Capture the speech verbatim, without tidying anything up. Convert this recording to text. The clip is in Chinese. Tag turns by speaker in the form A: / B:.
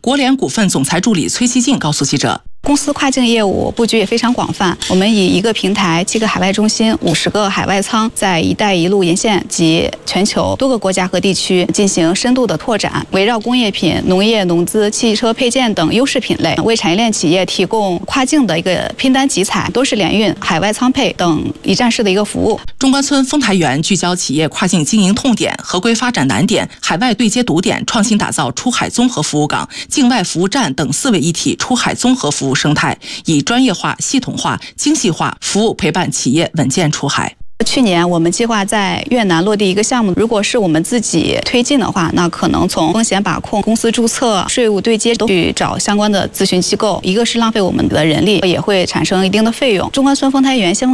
A: 国联股份总裁助理崔希静告诉记者。
B: 公司跨境业务布局也非常广泛，我们以一个平台、七个海外中心、五十个海外仓，在“一带一路”沿线及全球多个国家和地区进行深度的拓展，围绕工业品、农业、农资、汽车配件等优势品类，为产业链企业提供跨境的一个拼单集采、多式联运、海外仓配等一站式的一个服务。
A: 中关村丰台园聚焦企业跨境经营痛点、合规发展难点、海外对接堵点，创新打造出海综合服务港、境外服务站等四位一体出海综合服务生态，以专业化、系统化、精细化服务陪伴企业稳健出海。
B: 去年我们计划在越南落地一个项目，如果是我们自己推进的话，那可能从风险把控、公司注册、税务对接都去找相关的咨询机构，一个是浪费我们的人力，也会产生一定的费用。中关村丰台园先锋